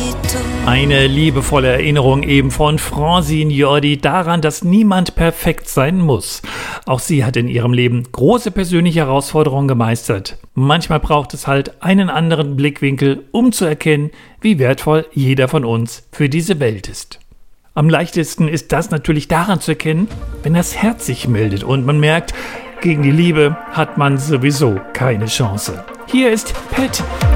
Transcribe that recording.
Eine liebevolle Erinnerung eben von Francine Jordi daran, dass niemand perfekt sein muss. Auch sie hat in ihrem Leben große persönliche Herausforderungen gemeistert. Manchmal braucht es halt einen anderen Blickwinkel, um zu erkennen, wie wertvoll jeder von uns für diese Welt ist. Am leichtesten ist das natürlich daran zu erkennen, wenn das Herz sich meldet und man merkt, gegen die Liebe hat man sowieso keine Chance. Hier ist Pat